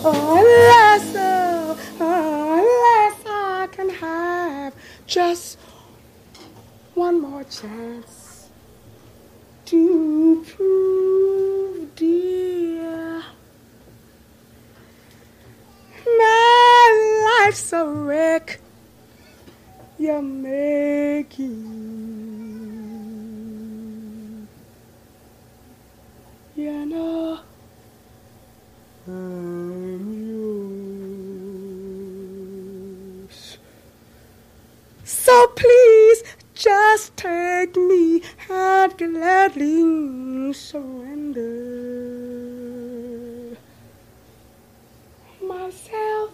unless I can have just one more chance to prove, dear, my life's a wreck you're making. You know I'm yours. So please just take me and gladly surrender myself